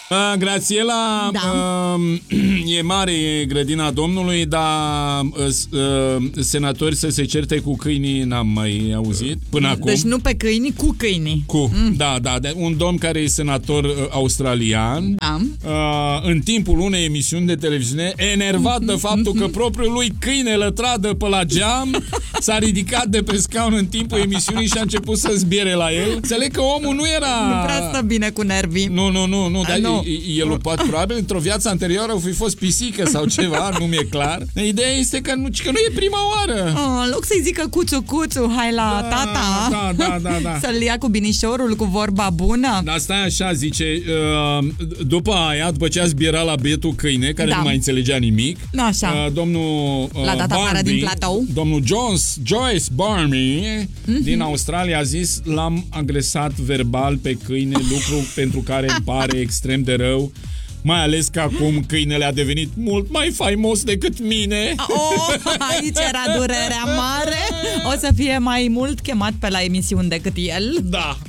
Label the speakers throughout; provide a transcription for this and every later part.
Speaker 1: Grațiela, e mare grădina Domnului, dar senatori să se certe cu câinii n-am mai auzit până acum.
Speaker 2: Deci nu pe câini, cu câinii.
Speaker 1: Da, un domn care e senator australian, în timpul unei emisiuni de televiziune, enervat de faptul că propriul lui câine lătradă pe la geam, s-a ridicat de pe scaun în timpul emisiunii și a început să zbiere la el. Înțeleg că omul nu era...
Speaker 2: Nu prea stă bine cu nervii.
Speaker 1: Nu, dar el poate, probabil, într-o viață anterioară au fi fost pisică sau ceva, nu mi-e clar. Ideea este că nu e prima oară.
Speaker 2: În loc să-i zică cuțu, hai la tata,
Speaker 1: da.
Speaker 2: să-l ia cu binișorul, cu vorba bună.
Speaker 1: Dar stai așa, zice, după ce a zbierat la bietul câine, care nu mai înțelegea nimic, domnul
Speaker 2: l-a dat afară din platou.
Speaker 1: Domnul Joyce Barney din Australia a zis: l-am agresat verbal pe câine, lucru pentru care îmi pare extrem de rău, mai ales că acum câinele a devenit mult mai faimos decât mine.
Speaker 2: Aici era durerea mare. O să fie mai mult chemat pe la emisiuni decât el.
Speaker 1: Da.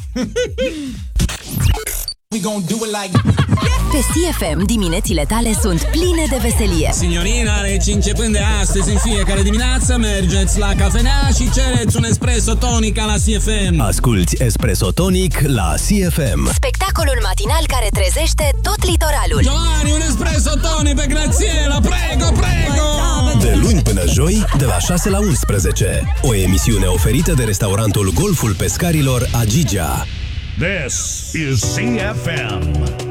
Speaker 3: Pe CFM diminețile tale sunt pline de veselie.
Speaker 4: Signorina, deci începând de astăzi, în fiecare dimineață mergeți la cafenea și cereți un espresso tonic la CFM.
Speaker 5: Asculți Espresso Tonic la CFM.
Speaker 3: Spectacolul matinal care trezește tot litoralul.
Speaker 4: Giovanni, un espresso tonic pe Grațiela, prego!
Speaker 5: De luni până joi, de la 6 la 11. O emisiune oferită de restaurantul Golful Pescarilor Agigea.
Speaker 6: This is CFM.